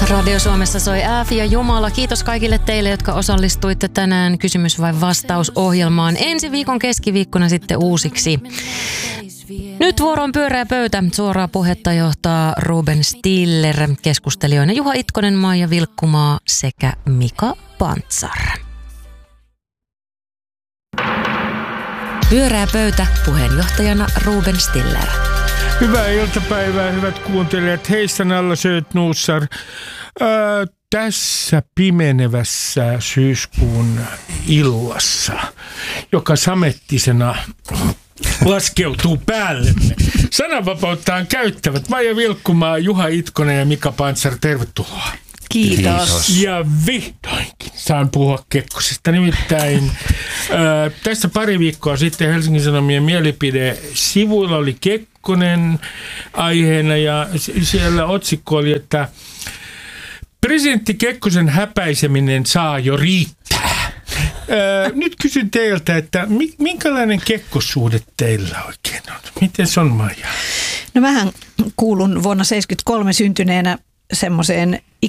Radio Suomessa soi Ääfi ja Jumala. Kiitos kaikille teille, jotka osallistuitte tänään kysymys- vai vastausohjelmaan. Ensi viikon keskiviikkona sitten uusiksi. Nyt vuoroon pyöreä pöytä. Suoraa puhetta johtaa Ruben Stiller. Keskustelijoina Juha Itkonen, Maija Vilkkumaa sekä Mika Pantsar. Pyöreä pöytä, puheenjohtajana Ruben Stiller. Hyvää iltapäivää, hyvät kuuntelijat. Heistä Nalla Sööt Nuussar. Tässä pimenevässä syyskuun illassa, joka samettisena laskeutuu päällemme. Sananvapauttaan käyttävät Maija Vilkkumaa, Juha Itkonen ja Mika Pantsar. Tervetuloa. Kiitos. Ja vihdoinkin saan puhua Kekkosesta. Nimittäin tässä pari viikkoa sitten Helsingin Sanomien mielipide-sivuilla oli Kekkonen aiheena ja siellä otsikko oli, että presidentti Kekkosen häpäiseminen saa jo riittää. Nyt kysyn teiltä, että minkälainen kekkossuhde teillä oikein on? Miten se on, Maija? No mähän kuulun vuonna 1973 syntyneenä semmoiseen